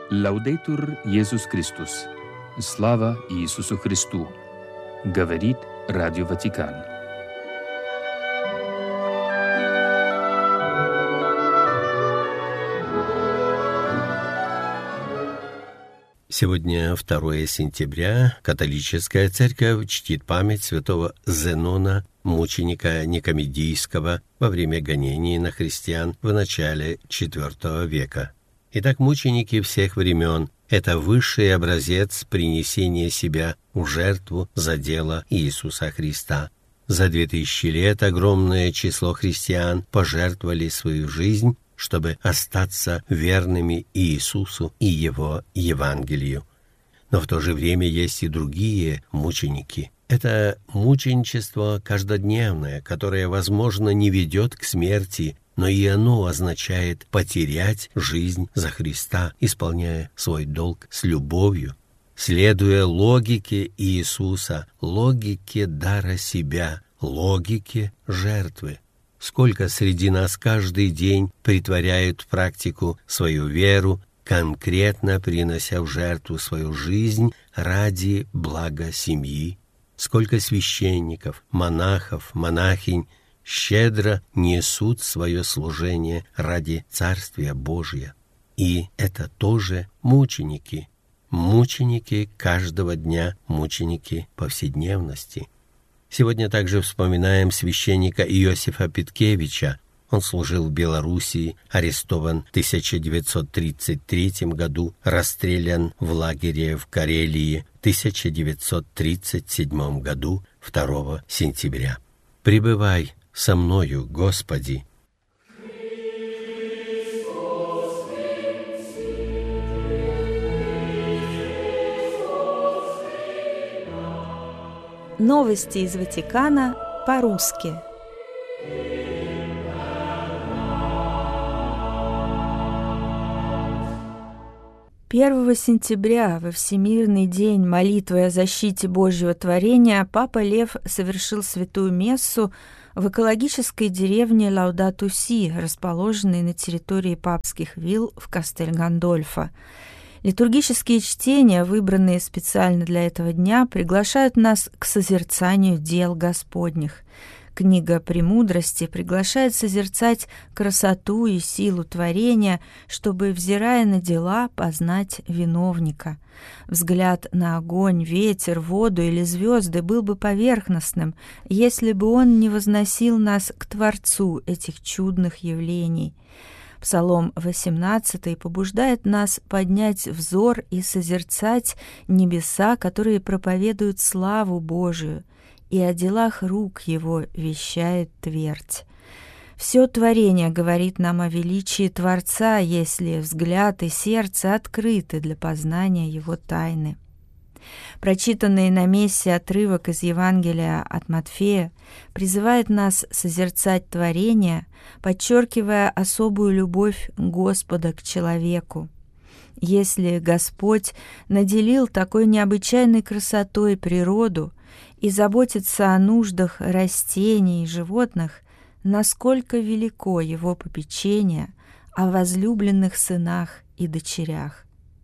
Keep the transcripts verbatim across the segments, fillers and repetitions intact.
Лаудейтур Иисус Христос. Слава Иисусу Христу. Говорит Радио Ватикан. Сегодня второе сентября. Католическая церковь чтит память святого Зенона, мученика Никомедийского, во время гонений на христиан в начале четвёртого века. Итак, мученики всех времен — это высший образец принесения себя в жертву за дело Иисуса Христа. За две тысячи лет огромное число христиан пожертвовали свою жизнь, чтобы остаться верными Иисусу и Его Евангелию. Но в то же время есть и другие мученики. Это мученичество каждодневное, которое, возможно, не ведет к смерти, но и оно означает потерять жизнь за Христа, исполняя свой долг с любовью, следуя логике Иисуса, логике дара себя, логике жертвы. Сколько среди нас каждый день притворяют в практику свою веру, конкретно принося в жертву свою жизнь ради блага семьи. Сколько священников, монахов, монахинь щедро несут свое служение ради Царствия Божия. И это тоже мученики. Мученики каждого дня, мученики повседневности. Сегодня также вспоминаем священника Иосифа Питкевича. Он служил в Белоруссии, арестован в тысяча девятьсот тридцать третьем году, расстрелян в лагере в Карелии в тысяча девятьсот тридцать седьмом году, второго сентября. «Пребывай со мною, Господи». Новости из Ватикана по-русски. первого сентября, во Всемирный день молитвы о защите Божьего творения, Папа Лев совершил святую мессу в экологической деревне Лаудату-Си, расположенной на территории папских вилл в Кастель-Гандольфо. Литургические чтения, выбранные специально для этого дня, приглашают нас к созерцанию дел Господних. Книга «Премудрости» приглашает созерцать красоту и силу творения, чтобы, взирая на дела, познать виновника. Взгляд на огонь, ветер, воду или звезды был бы поверхностным, если бы он не возносил нас к Творцу этих чудных явлений. Псалом восемнадцатый побуждает нас поднять взор и созерцать небеса, которые проповедуют славу Божию, и о делах рук Его вещает твердь. Все творение говорит нам о величии Творца, если взгляд и сердце открыты для познания Его тайны. Прочитанный на мессе отрывок из Евангелия от Матфея призывает нас созерцать творение, подчеркивая особую любовь Господа к человеку. Если Господь наделил такой необычайной красотой природу и заботится о нуждах растений и животных, насколько велико Его попечение о возлюбленных сынах и дочерях.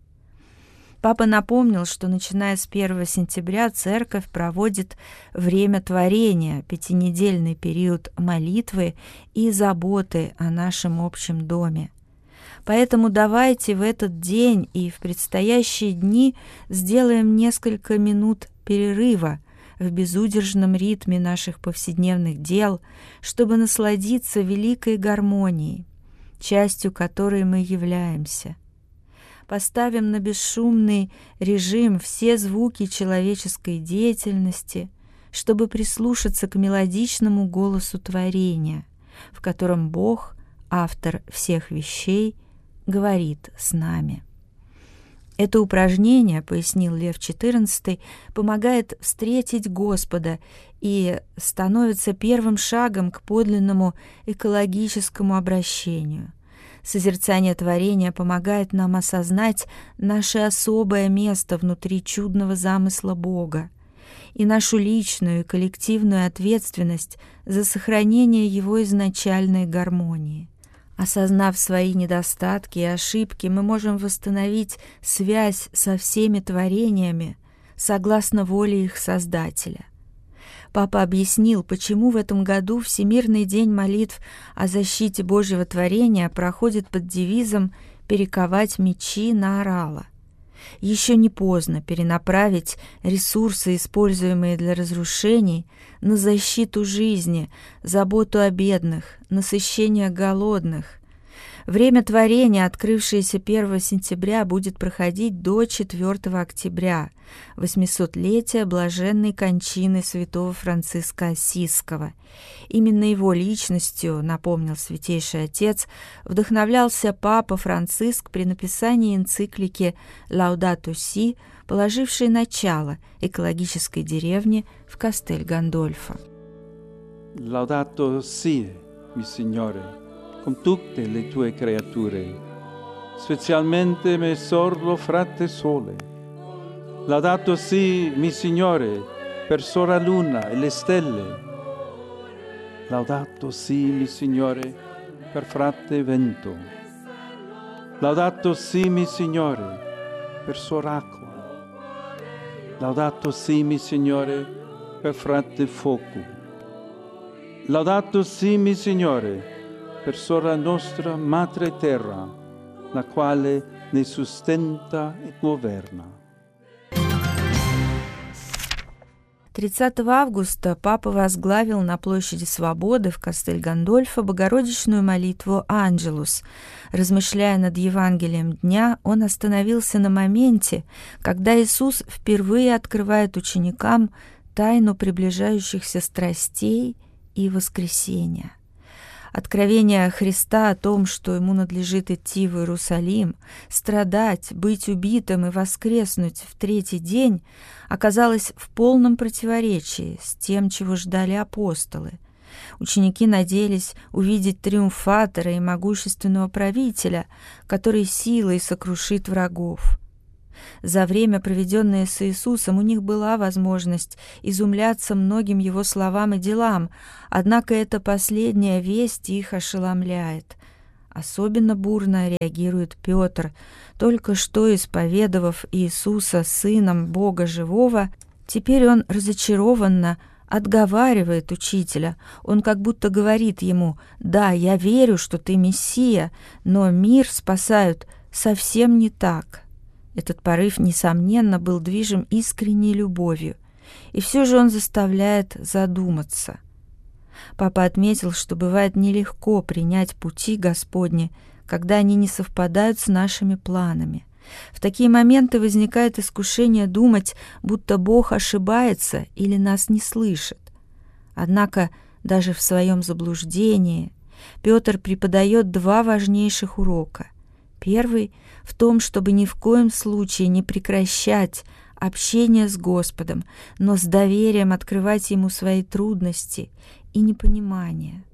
Папа напомнил, что начиная с первого сентября Церковь проводит время творения, пятинедельный период молитвы и заботы о нашем общем доме. Поэтому давайте в этот день и в предстоящие дни сделаем несколько минут перерыва в безудержном ритме наших повседневных дел, чтобы насладиться великой гармонией, частью которой мы являемся. Поставим на бесшумный режим все звуки человеческой деятельности, чтобы прислушаться к мелодичному голосу творения, в котором Бог, автор всех вещей, говорит с нами. Это упражнение, пояснил Лев четырнадцатый, помогает встретить Господа и становится первым шагом к подлинному экологическому обращению. Созерцание творения помогает нам осознать наше особое место внутри чудного замысла Бога и нашу личную и коллективную ответственность за сохранение Его изначальной гармонии. Осознав свои недостатки и ошибки, мы можем восстановить связь со всеми творениями согласно воле их Создателя. Папа объяснил, почему в этом году Всемирный день молитв о защите Божьего творения проходит под девизом «Перековать мечи на орала». Еще не поздно перенаправить ресурсы, используемые для разрушений, на защиту жизни, заботу о бедных, насыщение голодных. Время творения, открывшееся первого сентября, будет проходить до четвёртого октября, восьмисотлетия блаженной кончины святого Франциска Ассизского. Именно его личностью, напомнил Святейший Отец, вдохновлялся Папа Франциск при написании энциклики «Лаудато Си», положившей начало экологической деревне в Кастель-Гандольфо. «Laudato si, mi Signore, con tutte le tue creature, specialmente me sorlo frate sole. Laudato si, mi Signore, per sora luna e le stelle. Laudato si, mi Signore, per frate vento. Laudato si, mi Signore, per soracqua. Laudato si, mi Signore, per frate fuoco. Laudato si, mi Signore, per sora nostra madre terra, la quale ne sustenta e governa». тридцатого августа Папа возглавил на площади Свободы в Кастель-Гандольфо Богородичную молитву «Анджелус». Размышляя над Евангелием дня, он остановился на моменте, когда Иисус впервые открывает ученикам тайну приближающихся страстей и воскресения. Откровение Христа о том, что ему надлежит идти в Иерусалим, страдать, быть убитым и воскреснуть в третий день, оказалось в полном противоречии с тем, чего ждали апостолы. Ученики надеялись увидеть триумфатора и могущественного правителя, который силой сокрушит врагов. За время, проведенное с Иисусом, у них была возможность изумляться многим Его словам и делам, однако эта последняя весть их ошеломляет. Особенно бурно реагирует Петр, только что исповедовав Иисуса Сыном Бога Живого, теперь он разочарованно отговаривает учителя. Он как будто говорит ему: «Да, я верю, что ты Мессия, но мир спасают совсем не так». Этот порыв, несомненно, был движим искренней любовью, и все же он заставляет задуматься. Папа отметил, что бывает нелегко принять пути Господни, когда они не совпадают с нашими планами. В такие моменты возникает искушение думать, будто Бог ошибается или нас не слышит. Однако даже в своем заблуждении Петр преподает два важнейших урока. Первый — в том, чтобы ни в коем случае не прекращать общение с Господом, но с доверием открывать Ему свои трудности и непонимание.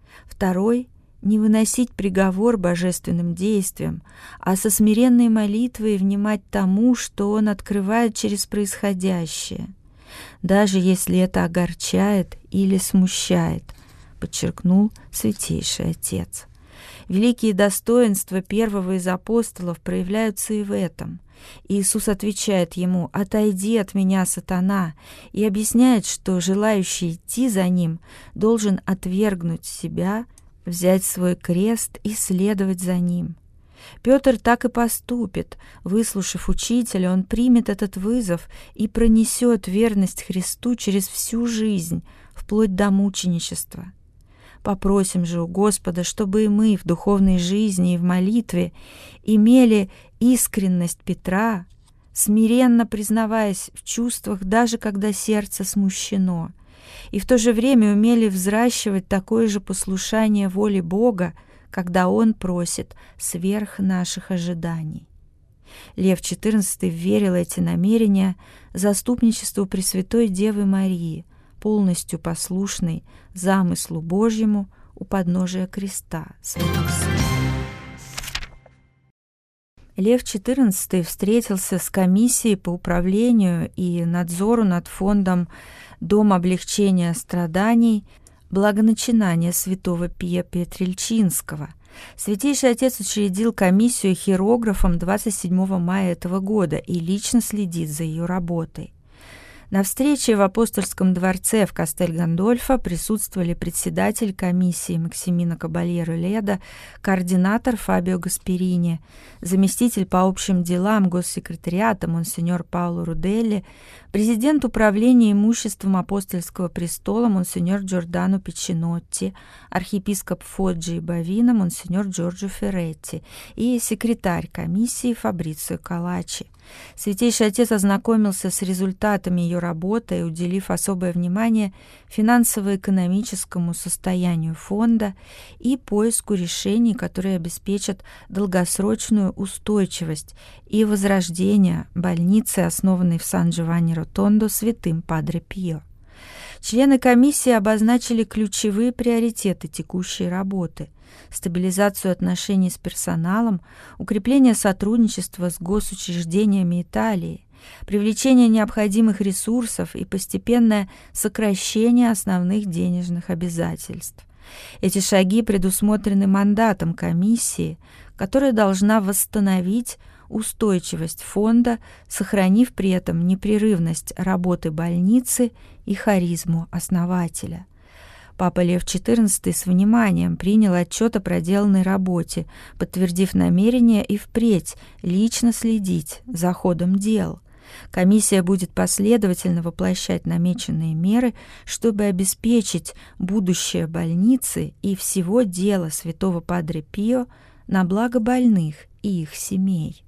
Второй — не выносить приговор божественным действиям, а со смиренной молитвой внимать тому, что Он открывает через происходящее, даже если это огорчает или смущает, подчеркнул Святейший Отец. Великие достоинства первого из апостолов проявляются и в этом. Иисус отвечает ему: «Отойди от меня, сатана», и объясняет, что желающий идти за ним должен отвергнуть себя, взять свой крест и следовать за ним. Петр так и поступит. Выслушав учителя, он примет этот вызов и пронесет верность Христу через всю жизнь, вплоть до мученичества. Попросим же у Господа, чтобы и мы в духовной жизни и в молитве имели искренность Петра, смиренно признаваясь в чувствах, даже когда сердце смущено, и в то же время умели взращивать такое же послушание воле Бога, когда Он просит сверх наших ожиданий. Лев четырнадцатый верил эти намерения заступничеству Пресвятой Девы Марии, полностью послушной замыслу Божьему у подножия креста своего Сына. Лев четырнадцатый встретился с комиссией по управлению и надзору над фондом «Дом облегчения страданий» благоначинания святого Пия Петрельчинского, Святейший Отец учредил комиссию хирографом двадцать седьмого мая этого года и лично следит за ее работой. На встрече в Апостольском дворце в Кастель-Гандольфо присутствовали председатель комиссии Максимина Кабальеро-Леда, координатор Фабио Гасперини, заместитель по общим делам госсекретариата монсеньор Пауло Руделли, президент управления имуществом Апостольского престола монсеньор Джордано Пичинотти, архиепископ Фоджи и Бавино монсеньор Джорджо Ферретти и секретарь комиссии Фабрицио Калачи. Святейший Отец ознакомился с результатами ее работы, уделив особое внимание финансово-экономическому состоянию фонда и поиску решений, которые обеспечат долгосрочную устойчивость и возрождение больницы, основанной в Сан-Джованни-Ротондо святым Падре Пио. Члены комиссии обозначили ключевые приоритеты текущей работы: стабилизацию отношений с персоналом, укрепление сотрудничества с госучреждениями Италии, привлечение необходимых ресурсов и постепенное сокращение основных денежных обязательств. Эти шаги предусмотрены мандатом комиссии, которая должна восстановить устойчивость фонда, сохранив при этом непрерывность работы больницы и харизму основателя. Папа Лев четырнадцатый с вниманием принял отчет о проделанной работе, подтвердив намерение и впредь лично следить за ходом дел. Комиссия будет последовательно воплощать намеченные меры, чтобы обеспечить будущее больницы и всего дела святого Падре Пио на благо больных и их семей.